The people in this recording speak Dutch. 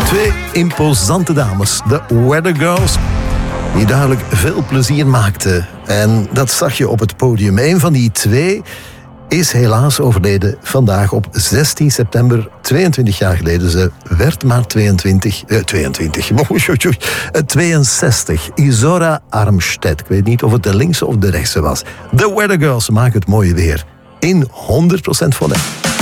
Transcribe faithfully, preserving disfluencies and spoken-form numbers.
Twee imposante dames, de Weather Girls, die duidelijk veel plezier maakten. En dat zag je op het podium. Een van die twee is helaas overleden vandaag op zestien september, tweeëntwintig jaar geleden. Ze werd maar tweeëntwintig, eh, tweeëntwintig, tweeënzestig. Izora Armstead. Ik weet niet of het de linkse of de rechtse was. De Weather Girls maken het mooie weer in honderd procent volume.